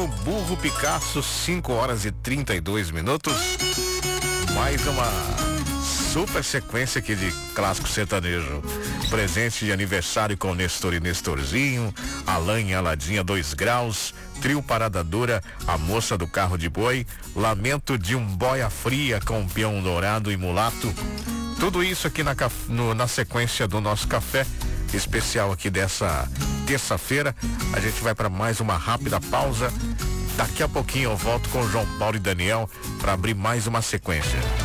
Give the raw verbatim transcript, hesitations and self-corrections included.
Burro Picasso, cinco horas e trinta e dois minutos. Mais uma super sequência aqui de clássico sertanejo. Presente de aniversário com Nestor e Nestorzinho, Alan e Aladinha, dois graus, Trio Parada Dura, A Moça do Carro de Boi, Lamento de um Boia Fria com Peão Dourado e Mulato. Tudo isso aqui na, no, na sequência do nosso café especial aqui dessa terça-feira. A gente vai para mais uma rápida pausa. Daqui a pouquinho eu volto com o João Paulo e Daniel para abrir mais uma sequência.